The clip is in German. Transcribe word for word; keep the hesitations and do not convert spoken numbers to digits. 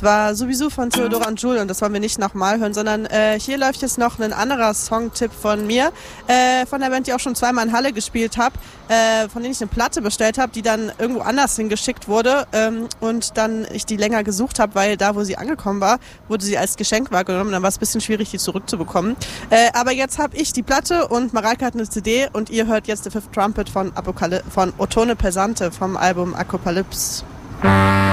zwar sowieso von Theodora und Jules und das wollen wir nicht nochmal hören, sondern äh, hier läuft jetzt noch ein anderer Songtipp von mir, äh, von der Band, die ich auch schon zweimal in Halle gespielt habe, äh, von denen ich eine Platte bestellt habe, die dann irgendwo anders hingeschickt wurde ähm, und dann ich die länger gesucht habe, weil da, wo sie angekommen war, wurde sie als Geschenk wahrgenommen, dann war es ein bisschen schwierig, die zurückzubekommen. Äh, aber jetzt habe ich die Platte und Mareike hat eine C D und ihr hört jetzt The Fifth Trumpet von, Apokaly- von Ottone Pesante vom Album Apocalypse.